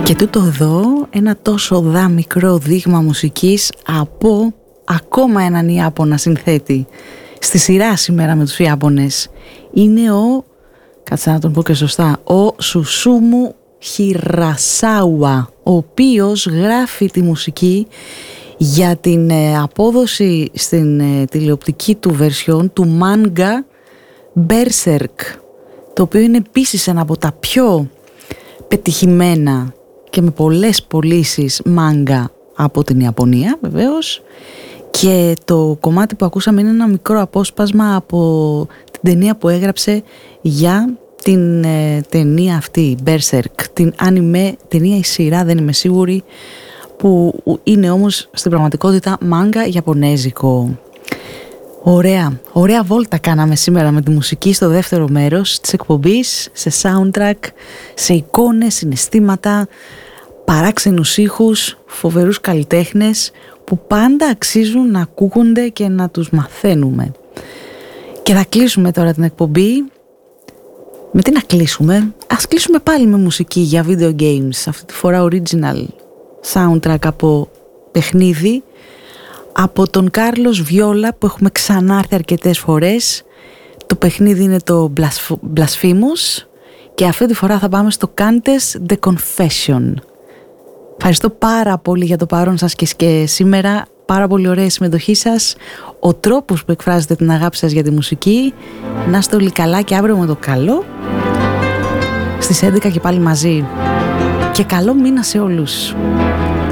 Και τούτο εδώ ένα τόσο μικρό δείγμα μουσικής από ακόμα έναν Ιάπωνα συνθέτη στη σειρά σήμερα με τους Ιάπωνες. Είναι ο, κάτσε να τον πω και σωστά, ο Σουσούμου Χιρασάουα, ο οποίος γράφει τη μουσική για την απόδοση στην τηλεοπτική του version του manga Berserk, το οποίο είναι επίσης ένα από τα πιο πετυχημένα και με πολλές πωλήσεις manga από την Ιαπωνία βεβαίως, και το κομμάτι που ακούσαμε είναι ένα μικρό απόσπασμα από την ταινία που έγραψε για την ταινία αυτή, Berserk, την anime ταινία ή σειρά, δεν είμαι σίγουρη, που είναι όμως στην πραγματικότητα manga ιαπωνέζικο. Ωραία βόλτα κάναμε σήμερα με τη μουσική στο δεύτερο μέρος της εκπομπής, σε soundtrack, σε εικόνες, συναισθήματα, παράξενους ήχους, φοβερούς καλλιτέχνες που πάντα αξίζουν να ακούγονται και να τους μαθαίνουμε. Και θα κλείσουμε τώρα την εκπομπή. Με τι να κλείσουμε? Ας κλείσουμε πάλι με μουσική για video games, αυτή τη φορά original soundtrack από παιχνίδι, από τον Κάρλος Βιόλα, που έχουμε ξανάρθει αρκετές φορές. Το παιχνίδι είναι το Blasphemous και αυτή τη φορά θα πάμε στο Countess The Confession. Ευχαριστώ πάρα πολύ για το παρόν σας και σήμερα. Πάρα πολύ ωραία η συμμετοχή σας, ο τρόπος που εκφράζετε την αγάπη σας για τη μουσική. Να είστε όλοι καλά και αύριο με το καλό στις 11 και πάλι μαζί. Και καλό μήνα σε όλους.